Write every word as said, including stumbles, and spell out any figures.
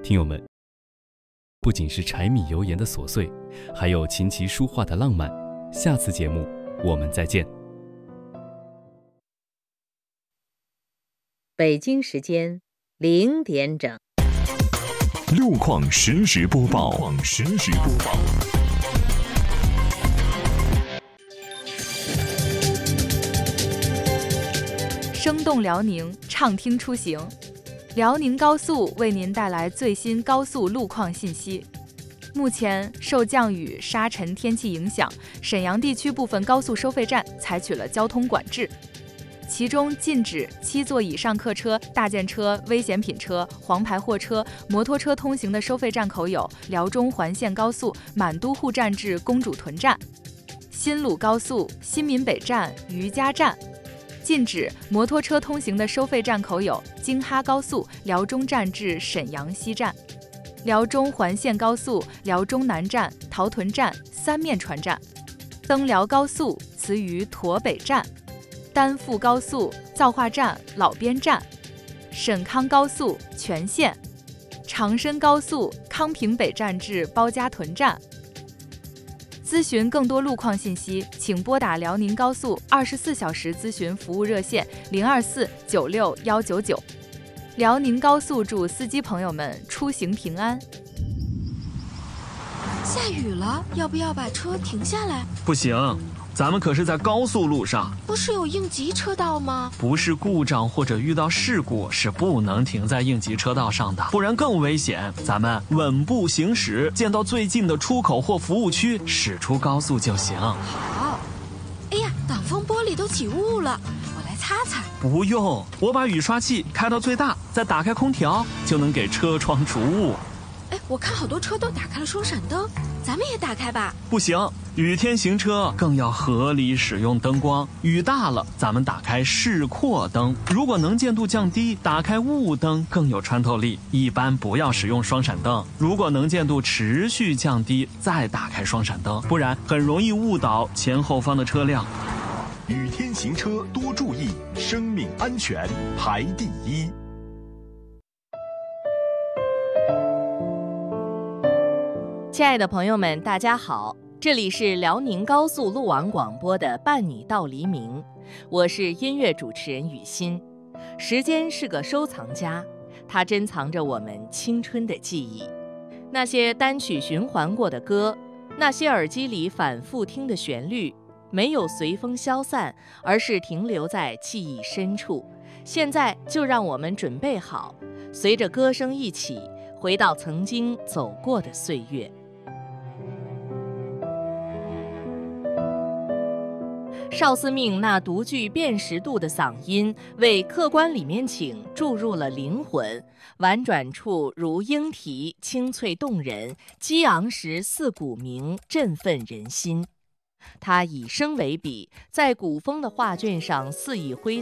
听友们，不仅是柴米油盐的琐碎，还有琴棋书画的浪漫。下次节目我们再见。 北京时间零点整， 路况实时播报。路况实时播报。 生动辽宁，畅听出行。辽宁高速为您带来最新高速路况信息。目前受降雨、沙尘天气影响，沈阳地区部分高速收费站采取了交通管制，其中禁止七座以上客车、大件车、危险品车、黄牌货车、摩托车通行的收费站口有辽中环线高速满都护站至公主屯站、新鲁高速新民北站、余家站。禁止摩托车通行的收费站口有京哈高速辽中站至沈阳西站、辽中环线高速辽中南站、陶屯站、三面船站、登辽高速慈榆驼北站、丹阜高速造化站老边站、沈康高速全线、长深高速康平北站至包家屯站。咨询更多路况信息，请拨打辽宁高速二十四小时咨询服务热线零二四九六幺九九。辽宁高速祝司机朋友们出行平安。 下雨了，要不要把车停下来？ 不行，咱们可是在高速路上。 不是有应急车道吗？ 不是故障或者遇到事故是不能停在应急车道上的，不然更危险。咱们稳步行驶，见到最近的出口或服务区驶出高速就行。 好。哎呀，挡风玻璃都起雾了，我来擦擦。 不用，我把雨刷器开到最大，再打开空调，就能给车窗除雾。 哎，我看好多车都打开了双闪灯，咱们也打开吧。 不行，雨天行车更要合理使用灯光。雨大了，咱们打开示廓灯。如果能见度降低，打开雾灯更有穿透力。一般不要使用双闪灯。如果能见度持续降低，再打开双闪灯，不然很容易误导前后方的车辆。 雨天行车多注意，生命安全排第一。 亲爱的朋友们，大家好，这里是辽宁高速路网广播的伴你到黎明，我是音乐主持人雨欣。时间是个收藏家，它珍藏着我们青春的记忆，那些单曲循环过的歌，那些耳机里反复听的旋律，没有随风消散，而是停留在记忆深处。现在就让我们准备好，随着歌声一起回到曾经走过的岁月。邵思命那独具辨识度的嗓音，为客观里面请注入了灵魂，婉转处如莺啼，清脆动人；激昂时似鼓鸣，振奋人心。他以声为笔，在古风的画卷上肆意挥